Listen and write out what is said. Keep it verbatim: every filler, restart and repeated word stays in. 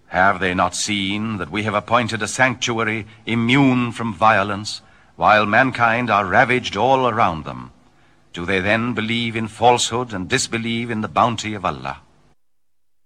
Have they not seen that we have appointed a sanctuary immune from violence, while mankind are ravaged all around them? Do they then believe in falsehood and disbelieve in the bounty of Allah?